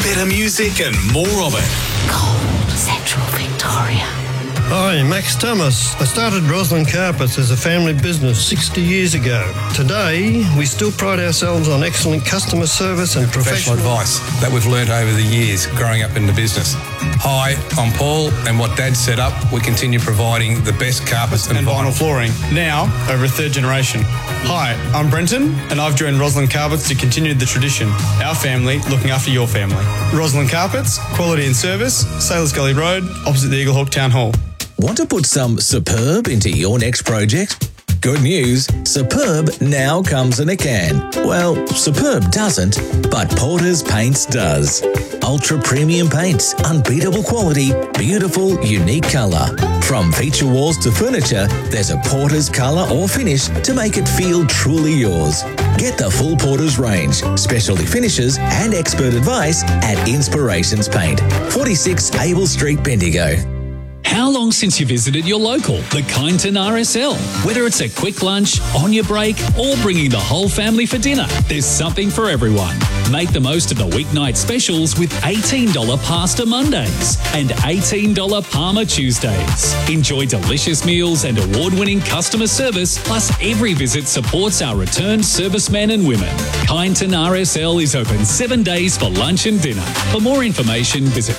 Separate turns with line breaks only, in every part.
better music and more of it.
Gold Central Victoria.
Hi, Max Thomas. I started Roslyn Carpets as a family business 60 years ago. Today, we still pride ourselves on excellent customer service and professional
advice that we've learnt over the years growing up in the business. Hi, I'm Paul, and what Dad set up, we continue providing the best carpets and vinyl
flooring, now over a third generation. Hi, I'm Brenton, and I've joined Roslyn Carpets to continue the tradition. Our family looking after your family. Roslyn Carpets, quality and service, Sailors Gully Road, opposite the Eaglehawk Town Hall.
Want to put some superb into your next project? Good news, Superb now comes in a can. Well, Superb doesn't, but Porter's Paints does. Ultra premium paints, unbeatable quality, beautiful, unique colour. From feature walls to furniture, there's a Porter's colour or finish to make it feel truly yours. Get the full Porter's range, specialty finishes and expert advice at Inspirations Paint, 46 Abel Street, Bendigo.
How long since you visited your local, the Kyneton RSL? Whether it's a quick lunch, on your break, or bringing the whole family for dinner, there's something for everyone. Make the most of the weeknight specials with $18 Pasta Mondays and $18 Parma Tuesdays. Enjoy delicious meals and award-winning customer service, plus every visit supports our returned servicemen and women. Kyneton RSL is open 7 days for lunch and dinner. For more information, visit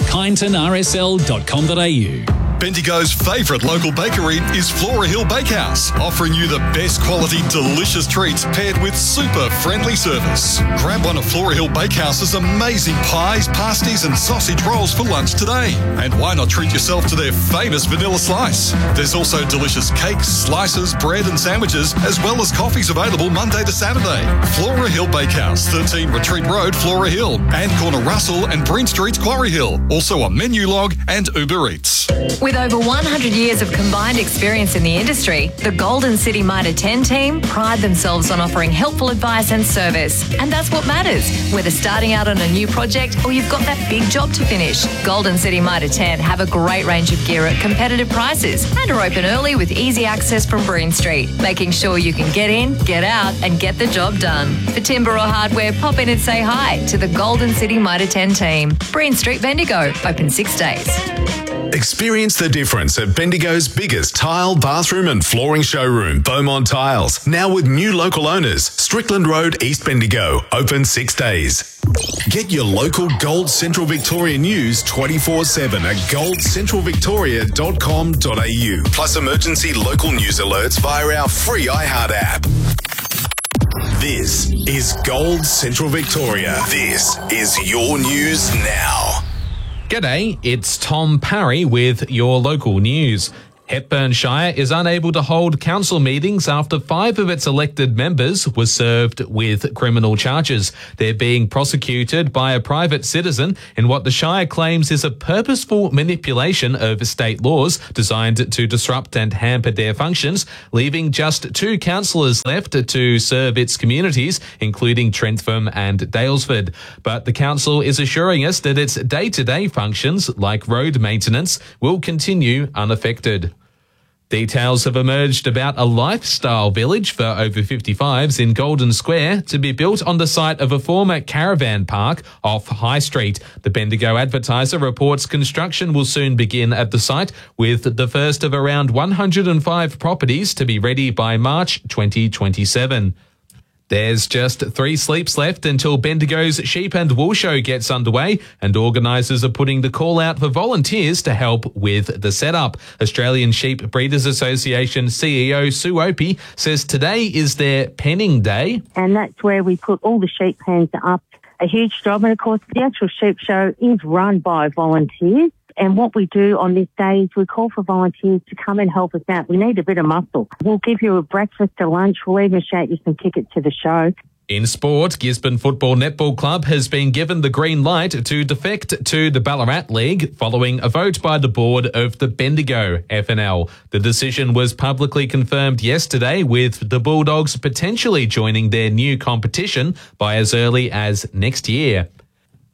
kynetonrsl.com.au.
Bendigo's favourite local bakery is Flora Hill Bakehouse, offering you the best quality, delicious treats paired with super friendly service. Grab one of Flora Hill Bakehouse's amazing pies, pasties and sausage rolls for lunch today. And why not treat yourself to their famous vanilla slice? There's also delicious cakes, slices, bread and sandwiches, as well as coffees available Monday to Saturday. Flora Hill Bakehouse, 13 Retreat Road, Flora Hill, and corner Russell and Breen Street, Quarry Hill. Also on Menu Log and Uber Eats.
With over 100 years of combined experience in the industry, the Golden City Mitre 10 team pride themselves on offering helpful advice and service. And that's what matters, whether starting out on a new project or you've got that big job to finish. Golden City Mitre 10 have a great range of gear at competitive prices and are open early with easy access from Breen Street, making sure you can get in, get out and get the job done. For timber or hardware, pop in and say hi to the Golden City Mitre 10 team. Breen Street, Bendigo, open 6 days.
Experience the difference at Bendigo's biggest tile, bathroom and flooring showroom, Beaumont Tiles. Now with new local owners, Strickland Road, East Bendigo, open 6 days. Get your local Gold Central Victoria news 24/7 at goldcentralvictoria.com.au. Plus emergency local news alerts via our free iHeart app. This is Gold Central Victoria. This is your news now.
G'day, it's Tom Parry with your local news. Hepburn Shire is unable to hold council meetings after 5 of its elected members were served with criminal charges. They're being prosecuted by a private citizen in what the Shire claims is a purposeful manipulation of state laws designed to disrupt and hamper their functions, leaving just 2 councillors left to serve its communities, including Trentham and Daylesford. But the council is assuring us that its day-to-day functions, like road maintenance, will continue unaffected. Details have emerged about a lifestyle village for over 55s in Golden Square to be built on the site of a former caravan park off High Street. The Bendigo Advertiser reports construction will soon begin at the site, with the first of around 105 properties to be ready by March 2027. There's just 3 sleeps left until Bendigo's Sheep and Wool Show gets underway, and organisers are putting the call out for volunteers to help with the setup. Australian Sheep Breeders Association CEO Sue Opie says today is their penning day.
And that's where we put all the sheep pens up. A huge job. And of course, the actual sheep show is run by volunteers. And what we do on this day is we call for volunteers to come and help us out. We need a bit of muscle. We'll give you a breakfast, a lunch. We'll even shout you some tickets to the show.
In sport, Gisborne Football Netball Club has been given the green light to defect to the Ballarat League following a vote by the board of the Bendigo FNL. The decision was publicly confirmed yesterday, with the Bulldogs potentially joining their new competition by as early as next year.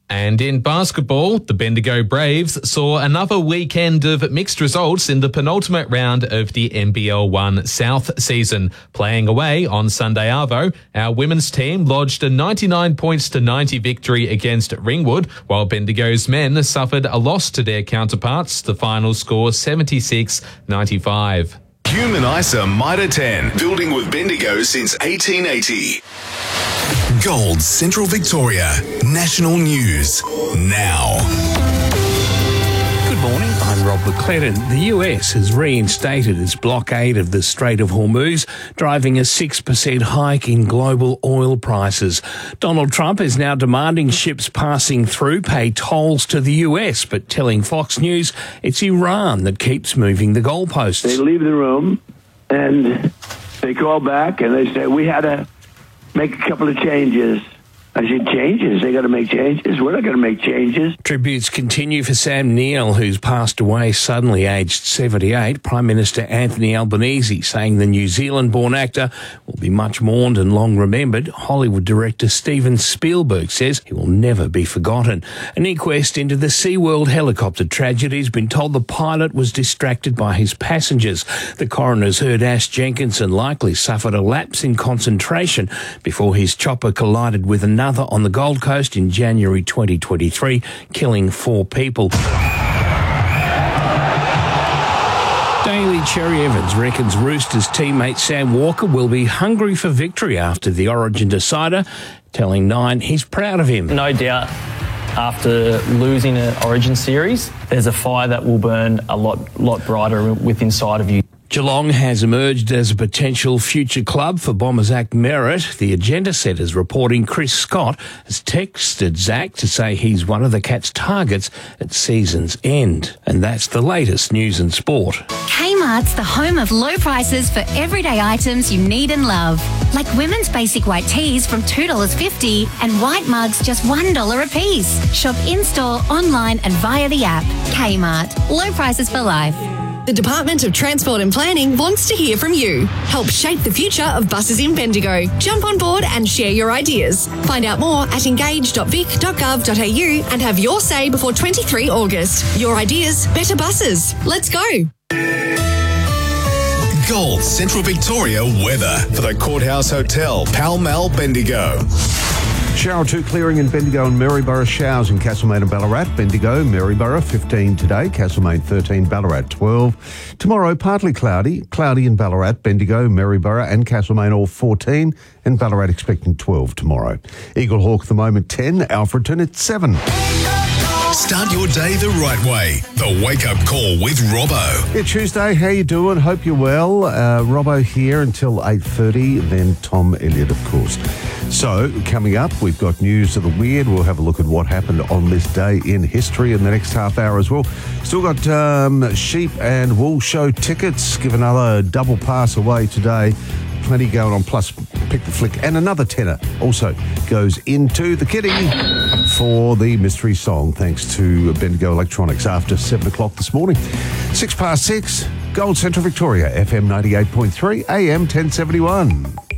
And in basketball, the Bendigo Braves saw another weekend of mixed results in the penultimate round of the NBL 1 South season. Playing away on Sunday Arvo, our women's team lodged a 99-90 victory against Ringwood, while Bendigo's men suffered a loss to their counterparts, the final score 76-95.
Human ISA Mitre 10, building with Bendigo since 1880. Gold Central Victoria, national news, now.
Good morning, I'm Rob McLennan. The US has reinstated its blockade of the Strait of Hormuz, driving a 6% hike in global oil prices. Donald Trump is now demanding ships passing through pay tolls to the US, but telling Fox News it's Iran that keeps moving the goalposts.
They leave the room and they call back and they say, we had to make a couple of changes. I said, changes? They got to make changes? We're not going to make changes.
Tributes continue for Sam Neill, who's passed away suddenly, aged 78. Prime Minister Anthony Albanese saying the New Zealand-born actor will be much mourned and long remembered. Hollywood director Steven Spielberg says he will never be forgotten. An inquest into the SeaWorld helicopter tragedy has been told the pilot was distracted by his passengers. The coroner's heard Ash Jenkinson likely suffered a lapse in concentration before his chopper collided with another on the Gold Coast in January 2023, killing 4 people. Daily Cherry Evans reckons Roosters teammate Sam Walker will be hungry for victory after the Origin decider, telling Nine he's proud of him.
No doubt after losing an Origin series, there's a fire that will burn a lot brighter within inside of you.
Geelong has emerged as a potential future club for bomber Zach Merritt. The Agenda Centre's reporting Chris Scott has texted Zach to say he's one of the Cats' targets at season's end. And that's the latest news and sport.
Kmart's the home of low prices for everyday items you need and love. Like women's basic white tees from $2.50 and white mugs just $1 a piece. Shop in-store, online and via the app. Kmart. Low prices for life.
The Department of Transport and Planning wants to hear from you. Help shape the future of buses in Bendigo. Jump on board and share your ideas. Find out more at engage.vic.gov.au and have your say before 23 August. Your ideas, better buses. Let's go.
Gold Central Victoria weather for the Courthouse Hotel, Pall Mall, Bendigo.
Shower 2 clearing in Bendigo and Maryborough. Showers in Castlemaine and Ballarat. Bendigo, Maryborough 15 today. Castlemaine 13, Ballarat 12. Tomorrow partly cloudy. Cloudy in Ballarat, Bendigo, Maryborough and Castlemaine all 14. And Ballarat expecting 12 tomorrow. Eagle Hawk at the moment 10. Alfredton at 7.
Start your day the right way. The Wake Up Call with Robbo.
Yeah, Tuesday, how you doing? Hope you're well. Robbo here until 8:30, then Tom Elliott, of course. So, coming up, we've got News of the Weird. We'll have a look at what happened on this day in history in the next half hour as well. Still got Sheep and Wool Show tickets. Give another double pass away today. Plenty going on, plus Pick the Flick, and another tenner also goes into the kitty for the mystery song, thanks to Bendigo Electronics after 7 o'clock this morning. 6 past 6, Gold Central Victoria, FM 98.3, AM 1071.